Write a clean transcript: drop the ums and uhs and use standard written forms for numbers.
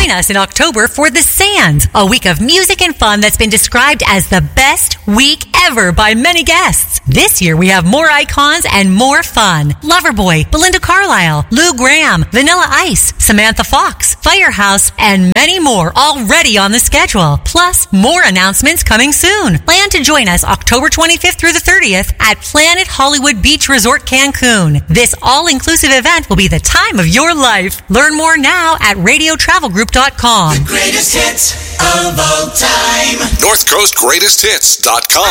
Join us in October for The Sands, a week of music and fun that's been described as the best week ever by many guests. This year we have more icons and more fun. Loverboy, Belinda Carlisle, Lou Gramm, Vanilla Ice, Samantha Fox, Firehouse, and many more already on the schedule. Plus, more announcements coming soon. Plan to join us October 25th through the 30th at Planet Hollywood Beach Resort Cancun. This all-inclusive event will be the time of your life. Learn more now at radiotravelgroup.com. The greatest hits of all time. NorthCoastGreatestHits.com.